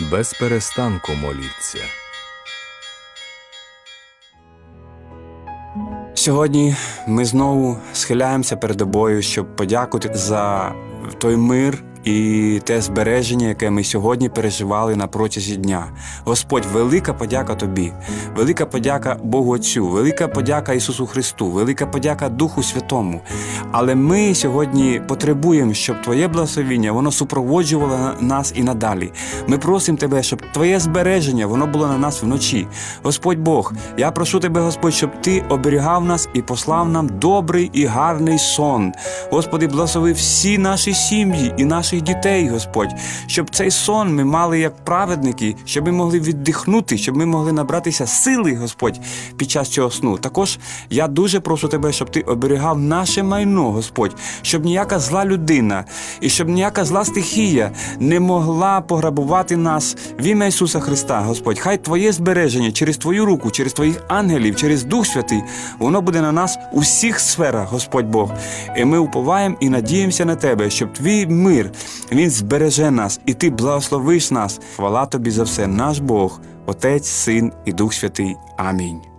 без перестанку моліться. Сьогодні ми знову схиляємося перед тобою, щоб подякувати за той мир і те збереження, яке ми сьогодні переживали на протязі дня. Господь, велика подяка Тобі, велика подяка Богу Отцю, велика подяка Ісусу Христу, велика подяка Духу Святому. Але ми сьогодні потребуємо, щоб Твоє благословіння, воно супроводжувало нас і надалі. Ми просимо Тебе, щоб Твоє збереження, воно було на нас вночі. Господь Бог, я прошу Тебе, Господь, щоб Ти оберігав нас і послав нам добрий і гарний сон. Господи, благослови всі наші сім'ї і наших дітей, Господь, щоб цей сон ми мали як праведники, щоб ми могли віддихнути, щоб ми могли набратися сили, Господь, під час цього сну. Також я дуже прошу Тебе, щоб Ти оберігав наше майно, Господь, щоб ніяка зла людина і щоб ніяка зла стихія не могла пограбувати нас в ім'я Ісуса Христа, Господь. Хай Твоє збереження через Твою руку, через Твоїх ангелів, через Дух Святий, воно буде на нас у всіх сферах, Господь Бог. І ми уповаємо і надіємося на Тебе, щоб Твій мир, Він збереже нас, і Ти благословиш нас. Хвала Тобі за все, наш Бог, Отець, Син і Дух Святий. Амінь.